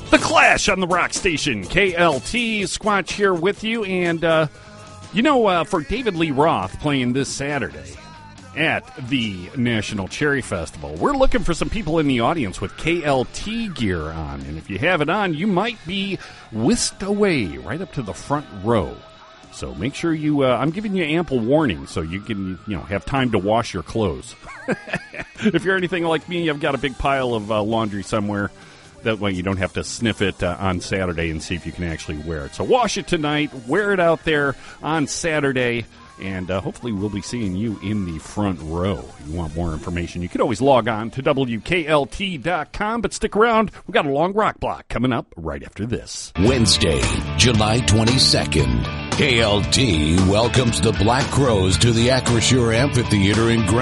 The Clash on the Rock Station, KLT. Squatch here with you. And, for David Lee Roth playing this Saturday at the National Cherry Festival, we're looking for some people in the audience with KLT gear on. And if you have it on, you might be whisked away right up to the front row. So make sure I'm giving you ample warning so you can, have time to wash your clothes. If you're anything like me, I've got a big pile of laundry somewhere. That way you don't have to sniff it on Saturday and see if you can actually wear it. So wash it tonight, wear it out there on Saturday, and hopefully we'll be seeing you in the front row. If you want more information, you can always log on to WKLT.com, but stick around. We've got a long rock block coming up right after this. Wednesday, July 22nd, KLT welcomes the Black Crowes to the Acrisure Amphitheater in Grand